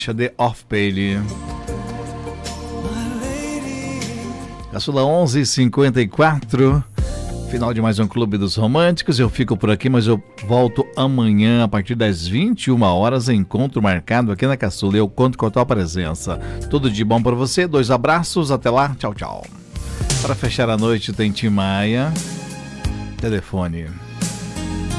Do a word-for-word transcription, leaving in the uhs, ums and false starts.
The Off-Pale. Caçula onze e cinquenta e quatro. Final de mais um Clube dos Românticos. Eu fico por aqui, mas eu volto amanhã a partir das vinte e uma horas. Encontro marcado aqui na Caçula. Eu conto com a tua presença. Tudo de bom para você. Dois abraços. Até lá. Tchau, tchau. Para fechar a noite tem Tim Maia. Telefone.